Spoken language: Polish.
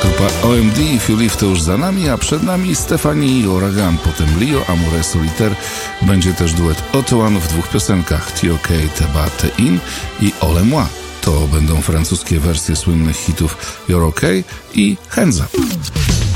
Grupa OMD i If You Live to już za nami, a przed nami Stefani i Ouragan, potem Lio, Amoureux Solitaire. Będzie też duet Otoan w dwóch piosenkach, T.O.K., Teba, Te-In i Ole Moi. To będą francuskie wersje słynnych hitów You're OK i Hands Up.